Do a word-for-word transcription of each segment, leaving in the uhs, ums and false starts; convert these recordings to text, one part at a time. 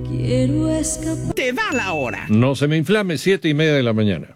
Quiero escapar. Te da la hora. No se me inflame, siete y media de la mañana.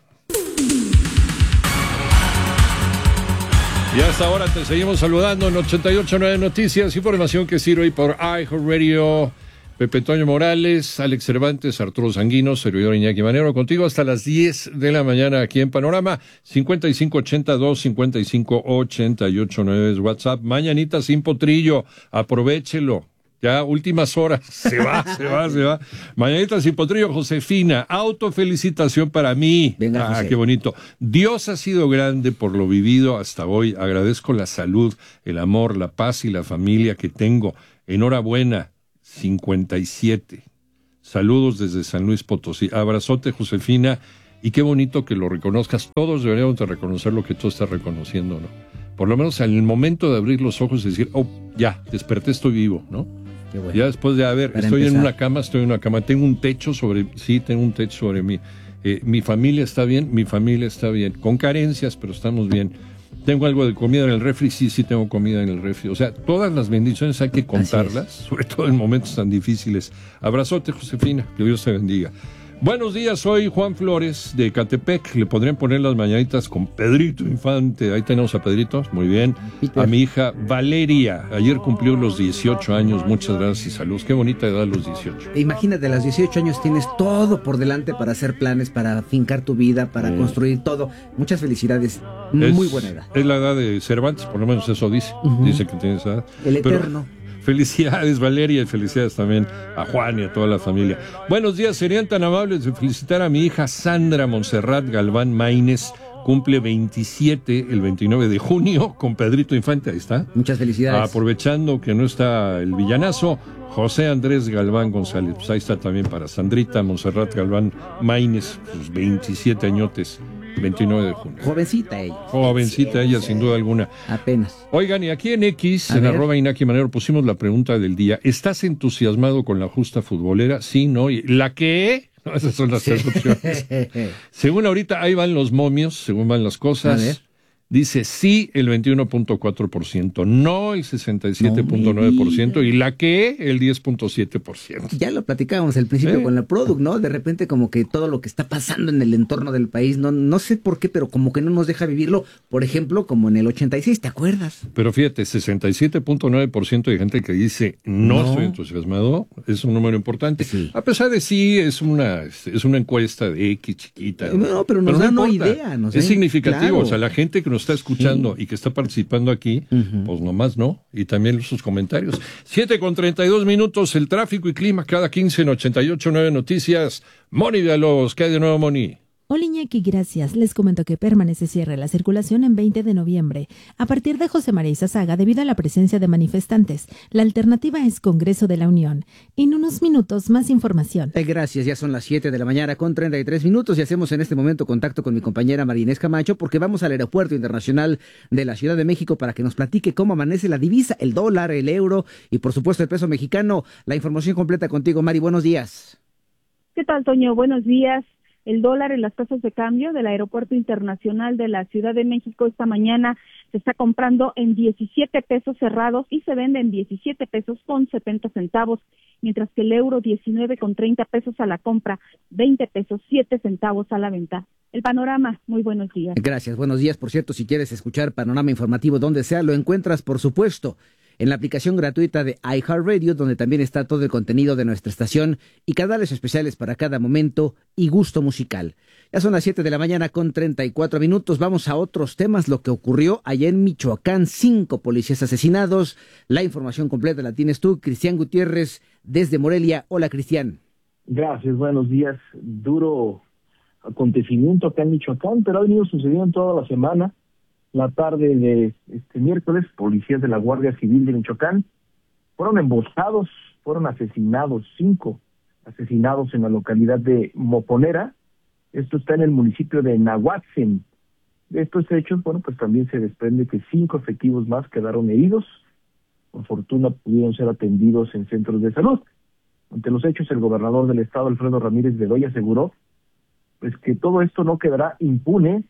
Y hasta ahora te seguimos saludando en ochenta y ocho punto nueve Noticias, información que sirve por iHeartRadio. Pepe Toño Morales, Alex Cervantes, Arturo Sanguino, servidor Iñaki Manero, contigo hasta las diez de la mañana aquí en Panorama. Cincuenta y cinco ochenta y dos, cincuenta y cinco ochenta y ocho nueve es WhatsApp. Mañanita sin potrillo, aprovéchelo. Ya, últimas horas, se va, se va, se va. Mañanita sin potrillo, Josefina, autofelicitación para mí. Venga, ah, José. qué bonito. Dios ha sido grande por lo vivido hasta hoy. Agradezco la salud, el amor, la paz y la familia que tengo. Enhorabuena, cincuenta y siete. Saludos desde San Luis Potosí. Abrazote, Josefina, y qué bonito que lo reconozcas. Todos deberíamos de reconocer lo que tú estás reconociendo, ¿no? Por lo menos en el momento de abrir los ojos y decir, oh, ya, desperté, estoy vivo, ¿no? Qué bueno. Ya después de, a ver, Para estoy empezar. en una cama, estoy en una cama, tengo un techo sobre, sí, tengo un techo sobre mí. Eh, mi familia está bien, mi familia está bien, con carencias, pero estamos bien. Tengo algo de comida en el refri, sí, sí tengo comida en el refri. O sea, todas las bendiciones hay que contarlas, sobre todo en momentos tan difíciles. Abrazote, Josefina, que Dios te bendiga. Buenos días, soy Juan Flores de Catepec. Le podrían poner las mañanitas con Pedrito Infante. Ahí tenemos a Pedrito, muy bien. Peter. A mi hija Valeria. Ayer cumplió los dieciocho años. Muchas gracias y saludos. Qué bonita edad los dieciocho. Imagínate, a los dieciocho años tienes todo por delante para hacer planes, para fincar tu vida, para Mm. construir todo. Muchas felicidades. Es- Muy buena edad. Es la edad de Cervantes, por lo menos eso dice. Ujú. Dice que tiene esa edad. El Pero eterno. felicidades, Valeria, y felicidades también a Juan y a toda la familia. Buenos días, serían tan amables de felicitar a mi hija Sandra Montserrat Galván Maínez. Cumple veintisiete el veintinueve de junio con Pedrito Infante, ahí está. Muchas felicidades. Aprovechando que no está el villanazo, José Andrés Galván González. Pues ahí está también para Sandrita Montserrat Galván Maínez, sus veintisiete añotes, veintinueve de junio. Jovencita ella. Jovencita ella, sin duda alguna. Apenas. Oigan, y aquí en X, A en ver. arroba Iñaki Manero, pusimos la pregunta del día. ¿Estás entusiasmado con la justa futbolera? Sí, no. ¿Y ¿La qué? No, esas son las tres opciones. Según ahorita, ahí van los momios, según van las A ver. cosas. Dice sí el veintiuno punto cuatro por ciento, no el sesenta y siete punto nueve por ciento No me y la que el diez punto siete por ciento. Ya lo platicábamos al principio Sí. con la Product, ¿no? De repente como que todo lo que está pasando en el entorno del país, no, no sé por qué, pero como que no nos deja vivirlo. Por ejemplo, como en el ochenta y seis, ¿te acuerdas? Pero fíjate, sesenta y siete punto nueve por ciento de gente que dice no, No. estoy entusiasmado, es un número importante. Sí. A pesar de sí, es una, es una encuesta de X chiquita. No, pero nos da una idea, nos es da- significativo, claro. o sea, la gente que nos está escuchando y que está participando aquí, Ujú. pues nomás no, y también sus comentarios. siete con treinta y dos minutos, el tráfico y clima cada quince en ochenta y ocho punto nueve Noticias. Moni Villalobos, ¿qué hay de nuevo, Moni? Hola Iñaki, gracias. Les comento que permanece cierre la circulación en veinte de noviembre, a partir de José María Izazaga debido a la presencia de manifestantes. La alternativa es Congreso de la Unión. En unos minutos, más información. Eh, gracias, ya son las siete de la mañana con treinta y tres minutos y hacemos en este momento contacto con mi compañera Marinés Camacho porque vamos al Aeropuerto Internacional de la Ciudad de México para que nos platique cómo amanece la divisa, el dólar, el euro y por supuesto el peso mexicano. La información completa contigo, Mari, buenos días. ¿Qué tal, Toño? Buenos días. El dólar en las tasas de cambio del Aeropuerto Internacional de la Ciudad de México esta mañana se está comprando en diecisiete pesos cerrados y se vende en diecisiete pesos con setenta centavos, mientras que el euro diecinueve con treinta pesos a la compra, veinte pesos siete centavos a la venta. El panorama, muy buenos días. Gracias, buenos días. Por cierto, si quieres escuchar Panorama Informativo donde sea, lo encuentras, por supuesto, en la aplicación gratuita de iHeartRadio, donde también está todo el contenido de nuestra estación y canales especiales para cada momento y gusto musical. Ya son las siete de la mañana con treinta y cuatro minutos. Vamos a otros temas. Lo que ocurrió allá en Michoacán, cinco policías asesinados. La información completa la tienes tú, Cristian Gutiérrez, desde Morelia. Hola, Cristian. Gracias, buenos días. Duro acontecimiento acá en Michoacán, pero ha venido sucediendo toda la semana. La tarde de este miércoles, policías de la Guardia Civil de Michoacán fueron emboscados, fueron asesinados, cinco asesinados en la localidad de Moponera. Esto está en el municipio de Nahuatzen. De estos hechos, bueno, pues también se desprende que cinco efectivos más quedaron heridos. Por fortuna pudieron ser atendidos en centros de salud. Ante los hechos, el gobernador del estado, Alfredo Ramírez Bedoya, aseguró pues que todo esto no quedará impune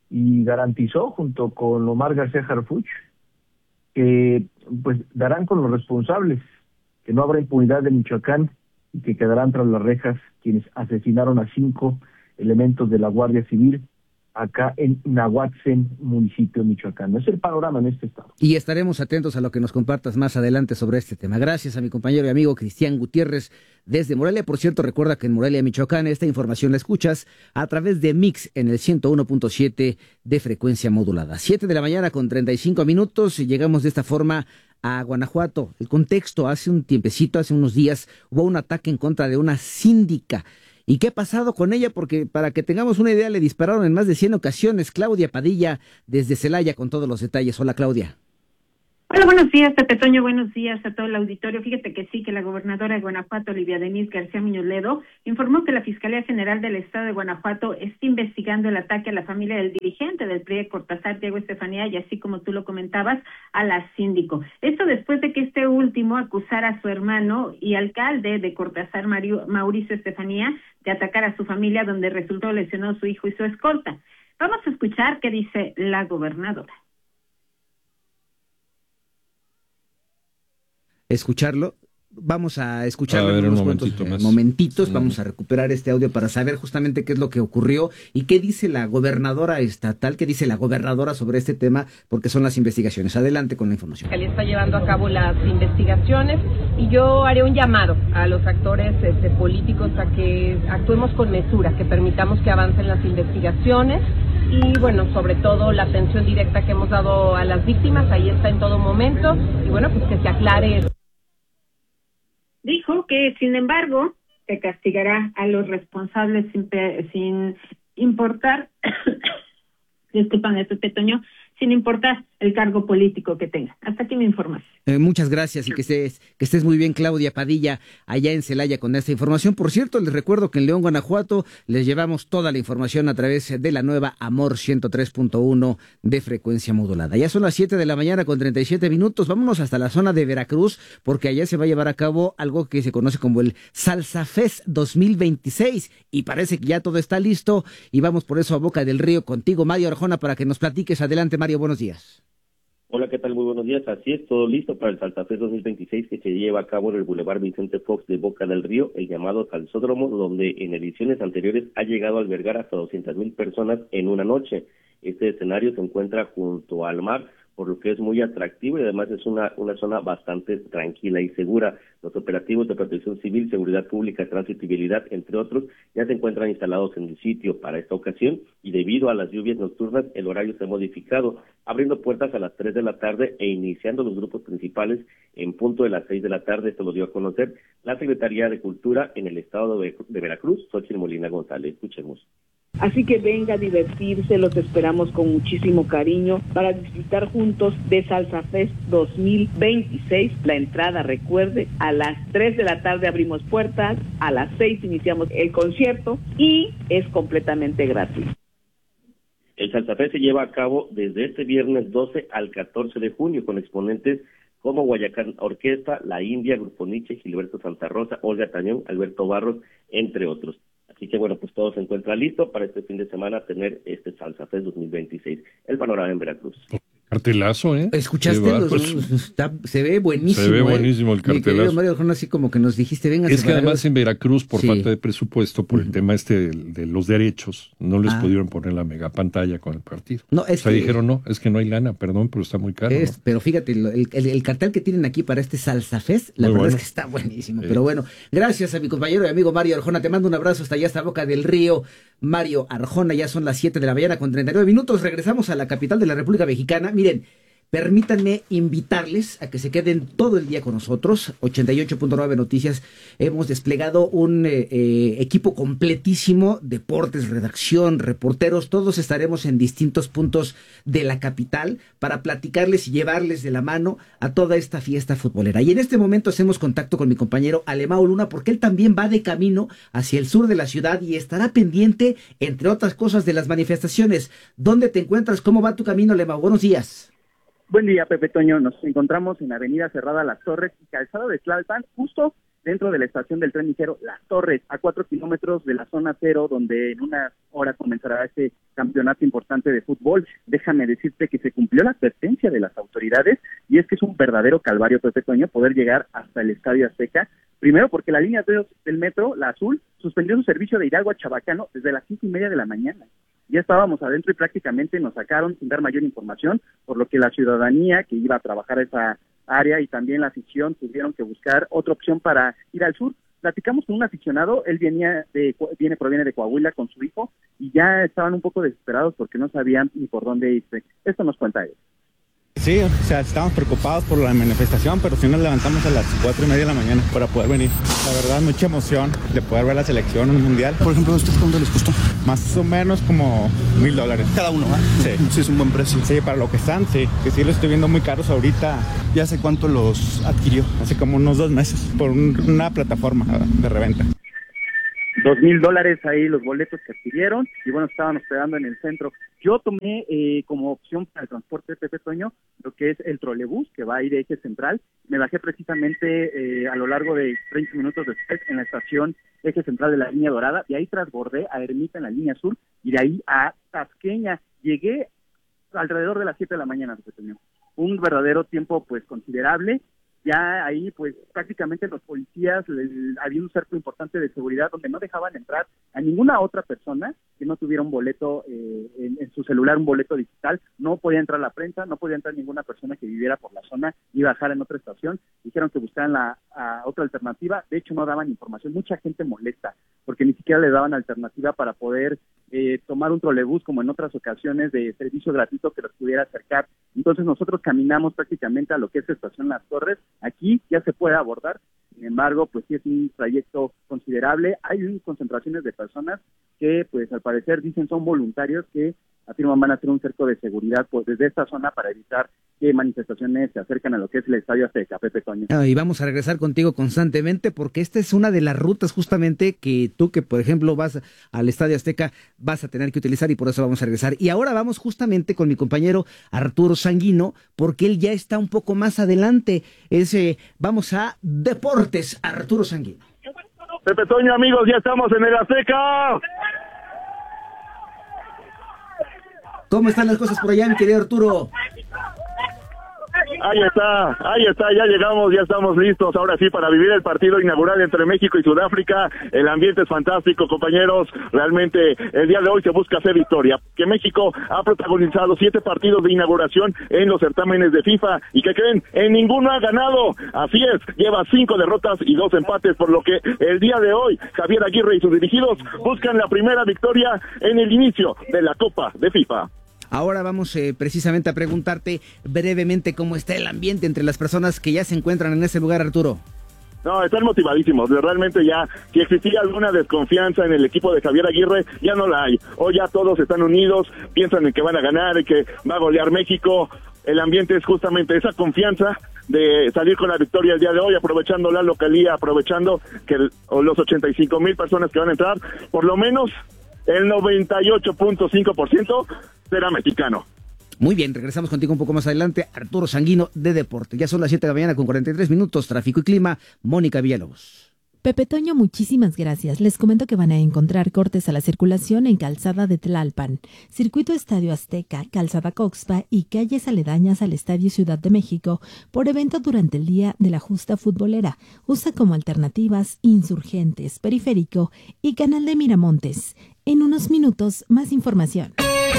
y garantizó, junto con Omar García Harfuch, que pues darán con los responsables, que no habrá impunidad de Michoacán y que quedarán tras las rejas quienes asesinaron a cinco elementos de la Guardia Civil acá en Nahuatzen, municipio michoacano. Es el panorama en este estado. Y estaremos atentos a lo que nos compartas más adelante sobre este tema. Gracias a mi compañero y amigo Cristian Gutiérrez desde Morelia. Por cierto, recuerda que en Morelia, Michoacán, esta información la escuchas a través de Mix en el ciento uno punto siete de frecuencia modulada. Siete de la mañana con treinta y cinco minutos y llegamos de esta forma a Guanajuato. El contexto: hace un tiempecito, hace unos días, hubo un ataque en contra de una síndica. ¿Y qué ha pasado con ella? Porque para que tengamos una idea, le dispararon en más de cien ocasiones. Claudia Padilla, desde Celaya, con todos los detalles. Hola, Claudia. Hola, buenos días, Pepe Toño, buenos días a todo el auditorio. Fíjate que sí, que la gobernadora de Guanajuato, Olivia Denise García Muñoz Ledo, informó que la Fiscalía General del Estado de Guanajuato está investigando el ataque a la familia del dirigente del P R I, Cortázar, Diego Estefanía, y así como tú lo comentabas, a la síndico. Esto después de que este último acusara a su hermano y alcalde de Cortázar, Mauricio Estefanía, de atacar a su familia, donde resultó lesionado su hijo y su escolta. Vamos a escuchar qué dice la gobernadora. Escucharlo. Vamos a escucharlo a ver, en unos un cuantos momentito eh, más. momentitos. Mm. Vamos a recuperar este audio para saber justamente qué es lo que ocurrió y qué dice la gobernadora estatal, qué dice la gobernadora sobre este tema, porque son las investigaciones. Adelante con la información. La Fiscalía está llevando a cabo las investigaciones y yo haré un llamado a los actores este, políticos a que actuemos con mesura, que permitamos que avancen las investigaciones. Y bueno, sobre todo la atención directa que hemos dado a las víctimas, ahí está en todo momento, y bueno, pues que se aclare. Dijo que, sin embargo, se castigará a los responsables sin, sin importar, disculpan, Pepe Toño, sin importar el cargo político que tenga. Hasta aquí mi información. Eh, muchas gracias y que estés, que estés muy bien, Claudia Padilla, allá en Celaya con esta información. Por cierto, les recuerdo que en León, Guanajuato, les llevamos toda la información a través de la nueva Amor ciento tres punto uno de frecuencia modulada. Ya son las siete de la mañana con treinta y siete minutos. Vámonos hasta la zona de Veracruz, porque allá se va a llevar a cabo algo que se conoce como el Salsa Fest dos mil veintiséis y parece que ya todo está listo y vamos por eso a Boca del Río contigo, Mario Arjona, para que nos platiques. Adelante, Mario, buenos días. Hola, ¿qué tal? Muy buenos días. Así es, todo listo para el Salsa Fest dos mil veintiséis que se lleva a cabo en el Boulevard Vicente Fox de Boca del Río, el llamado Salsódromo, donde en ediciones anteriores ha llegado a albergar hasta doscientas mil personas en una noche. Este escenario se encuentra junto al mar, por lo que es muy atractivo y además es una, una zona bastante tranquila y segura. Los operativos de protección civil, seguridad pública, tránsito y vialidad, entre otros, ya se encuentran instalados en el sitio para esta ocasión y debido a las lluvias nocturnas el horario se ha modificado, abriendo puertas a las tres de la tarde e iniciando los grupos principales en punto de las seis de la tarde. Esto lo dio a conocer la Secretaría de Cultura en el estado de, de Veracruz, Xochitl Molina González. Escuchemos. Así que venga a divertirse, los esperamos con muchísimo cariño para disfrutar juntos de Salsa Fest dos mil veintiséis. La entrada, recuerde, a las tres de la tarde abrimos puertas, a las seis iniciamos el concierto y es completamente gratis. El Salsa Fest se lleva a cabo desde este viernes doce al catorce de junio con exponentes como Guayacán Orquesta, La India, Grupo Nietzsche, Gilberto Santa Rosa, Olga Tañón, Alberto Barros, entre otros. Así que bueno, pues todo se encuentra listo para este fin de semana tener este Salsa Fest dos mil veintiséis. El panorama en Veracruz. Cartelazo, ¿eh? ¿Escuchaste? Los, está, se ve buenísimo. Se ve buenísimo el cartelazo. Mi querido Mario Arjona, así como que nos dijiste, venga. Es que además en Veracruz, por sí. falta de presupuesto, por uh-huh. el tema este de, de los derechos, no les ah. pudieron poner la mega pantalla con el partido. No, es o sea, que, dijeron, no, es que no hay lana, perdón, pero está muy caro. Es, ¿no? Pero fíjate, el, el, el cartel que tienen aquí para este Salsa Fest, la muy verdad bueno. es que está buenísimo. Sí. Pero bueno, gracias a mi compañero y amigo Mario Arjona. Te mando un abrazo hasta allá, hasta Boca del Río. Mario Arjona, ya son las siete de la mañana con treinta y nueve minutos. Regresamos a la capital de la República Mexicana. Miren, permítanme invitarles a que se queden todo el día con nosotros. ochenta y ocho punto nueve Noticias, hemos desplegado un eh, eh, equipo completísimo, deportes, redacción, reporteros, todos estaremos en distintos puntos de la capital para platicarles y llevarles de la mano a toda esta fiesta futbolera. Y en este momento hacemos contacto con mi compañero Alemão Luna, porque él también va de camino hacia el sur de la ciudad y estará pendiente, entre otras cosas, de las manifestaciones. ¿Dónde te encuentras? ¿Cómo va tu camino, Alemão? Buenos días. Buen día, Pepe Toño. Nos encontramos en Avenida Cerrada Las Torres y Calzada de Tlalpan, justo dentro de la estación del tren ligero Las Torres, a cuatro kilómetros de la zona cero, donde en una hora comenzará este campeonato importante de fútbol. Déjame decirte que se cumplió la advertencia de las autoridades y es que es un verdadero calvario, Pepe Toño, poder llegar hasta el Estadio Azteca, Primero porque la línea dos del metro, la azul, suspendió su servicio de Hidalgo a Chabacano desde las cinco y media de la mañana. Ya estábamos adentro y prácticamente nos sacaron sin dar mayor información, por lo que la ciudadanía que iba a trabajar a esa área y también la afición tuvieron que buscar otra opción para ir al sur. Platicamos con un aficionado, él venía de, viene, proviene de Coahuila con su hijo y ya estaban un poco desesperados porque no sabían ni por dónde irse. Esto nos cuenta él. Sí, o sea, estábamos preocupados por la manifestación, pero sí nos levantamos a las cuatro y media de la mañana para poder venir. La verdad, mucha emoción de poder ver la selección, un mundial. Por ejemplo, ¿a ustedes cuánto les costó? Más o menos como mil dólares. Cada uno, ¿eh? Sí. Sí, es un buen precio. Sí, para lo que están, sí. Que sí los estoy viendo muy caros ahorita. ¿Ya hace cuánto los adquirió? Hace como unos dos meses, por un, una plataforma de reventa. Dos mil dólares ahí los boletos que adquirieron y bueno, estaban hospedando en el centro. Yo tomé eh, como opción para el transporte de Pepe Toño lo que es el trolebús que va a ir de Eje Central. Me bajé precisamente eh, a lo largo de treinta minutos después en la estación Eje Central de la Línea Dorada, y ahí transbordé a Ermita en la Línea Sur y de ahí a Tasqueña. Llegué alrededor de las siete de la mañana, Pepe Toño. Un verdadero tiempo pues considerable. Ya ahí, pues, prácticamente los policías, les, había un cerco importante de seguridad donde no dejaban entrar a ninguna otra persona que no tuviera un boleto eh, en, en su celular, un boleto digital. No podía entrar la prensa, no podía entrar ninguna persona que viviera por la zona y bajar en otra estación. Dijeron que buscaran la a otra alternativa. De hecho, no daban información. Mucha gente molesta porque ni siquiera le daban alternativa para poder eh, tomar un trolebús como en otras ocasiones de servicio gratuito que los pudiera acercar. Entonces nosotros caminamos prácticamente a lo que es Estación Las Torres. Aquí ya se puede abordar, sin embargo, pues sí es un trayecto considerable. Hay concentraciones de personas que, pues al parecer, dicen son voluntarios que afirman van a hacer un cerco de seguridad pues desde esta zona para evitar que manifestaciones se acercan a lo que es el Estadio Azteca, Pepe Toño. Ah, y vamos a regresar contigo constantemente porque esta es una de las rutas justamente que tú que, por ejemplo, vas al Estadio Azteca vas a tener que utilizar y por eso vamos a regresar. Y ahora vamos justamente con mi compañero Arturo Sanguino porque él ya está un poco más adelante. Es, eh, vamos a Deportes, Arturo Sanguino. Pepe Toño, amigos, ya estamos en el Azteca. ¿Cómo están las cosas por allá, mi querido Arturo? Ahí está, ahí está, ya llegamos, ya estamos listos, ahora sí, para vivir el partido inaugural entre México y Sudáfrica. El ambiente es fantástico, compañeros, realmente el día de hoy se busca hacer historia, que México ha protagonizado siete partidos de inauguración en los certámenes de FIFA, y ¿qué creen? En ninguno ha ganado, así es, lleva cinco derrotas y dos empates, por lo que el día de hoy, Javier Aguirre y sus dirigidos buscan la primera victoria en el inicio de la Copa de FIFA. Ahora vamos eh, precisamente a preguntarte brevemente cómo está el ambiente entre las personas que ya se encuentran en ese lugar, Arturo. No, están motivadísimos, realmente ya, si existía alguna desconfianza en el equipo de Javier Aguirre, ya no la hay. Hoy ya todos están unidos, piensan en que van a ganar, en que va a golear México. El ambiente es justamente esa confianza de salir con la victoria el día de hoy, aprovechando la localía, aprovechando que el, los ochenta y cinco mil personas que van a entrar, por lo menos el noventa y ocho punto cinco por ciento será mexicano. Muy bien, regresamos contigo un poco más adelante, Arturo Sanguino de Deporte. Ya son las siete de la mañana con cuarenta y tres minutos, tráfico y clima, Mónica Villalobos. Pepe Toño, muchísimas gracias. Les comento que van a encontrar cortes a la circulación en Calzada de Tlalpan, Circuito Estadio Azteca, Calzada Coxpa y calles aledañas al Estadio Ciudad de México por evento durante el día de la justa futbolera. Usa como alternativas Insurgentes, Periférico y Canal de Miramontes. En unos minutos, más información.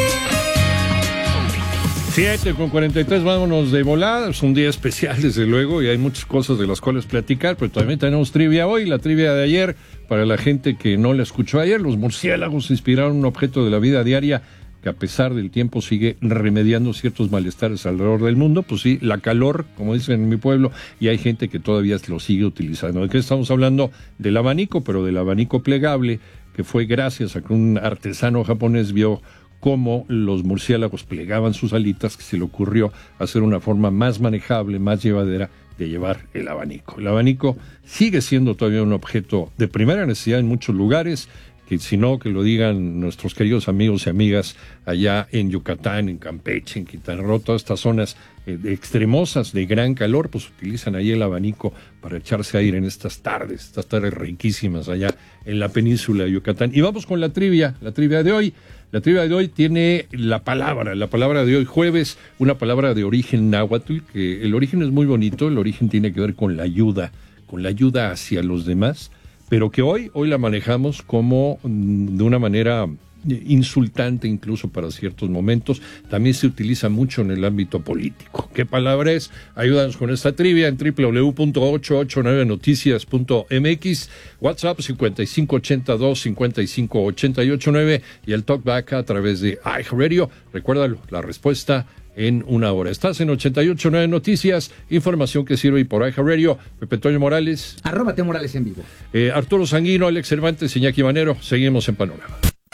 siete con cuarenta y tres, vámonos de volada. Es un día especial, desde luego, y hay muchas cosas de las cuales platicar, pero también tenemos trivia hoy, la trivia de ayer. Para la gente que no la escuchó ayer, los murciélagos inspiraron un objeto de la vida diaria que a pesar del tiempo sigue remediando ciertos malestares alrededor del mundo. Pues sí, la calor, como dicen en mi pueblo, y hay gente que todavía lo sigue utilizando. ¿De qué estamos hablando? Del abanico, pero del abanico plegable, que fue gracias a que un artesano japonés vio cómo los murciélagos plegaban sus alitas, que se le ocurrió hacer una forma más manejable, más llevadera de llevar el abanico. El abanico sigue siendo todavía un objeto de primera necesidad en muchos lugares, que si no, que lo digan nuestros queridos amigos y amigas allá en Yucatán, en Campeche, en Quintana Roo, todas estas zonas eh, de extremosas de gran calor, pues utilizan ahí el abanico para echarse aire en estas tardes, estas tardes riquísimas allá en la península de Yucatán. Y vamos con la trivia, la trivia de hoy. La trivia de hoy tiene la palabra, la palabra de hoy jueves, una palabra de origen náhuatl, que el origen es muy bonito, el origen tiene que ver con la ayuda, con la ayuda hacia los demás, pero que hoy, hoy la manejamos como mm, de una manera insultante incluso para ciertos momentos. También se utiliza mucho en el ámbito político. ¿Qué palabra es? Ayúdanos con esta trivia en doble u doble u doble u punto ochocientos ochenta y nueve noticias punto m x, WhatsApp cincuenta y cinco ochenta y dos cincuenta y cinco ochenta y ocho nueve y el talkback a través de iHeartRadio. Recuérdalo, la respuesta en una hora. Estás en ochenta y ocho nueve Noticias, información que sirve por iHeartRadio. Pepe Toño Morales. Arroba T Morales en vivo. Eh, Arturo Sanguino, Alex Cervantes, Iñaki Manero. Seguimos en Panorama.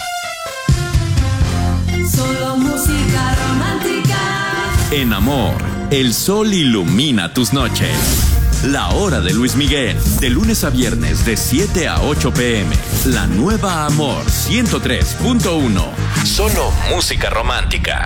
Solo música romántica. En Amor, el sol ilumina tus noches. La hora de Luis Miguel, de lunes a viernes de siete a ocho pm. La nueva Amor ciento tres punto uno. Solo música romántica.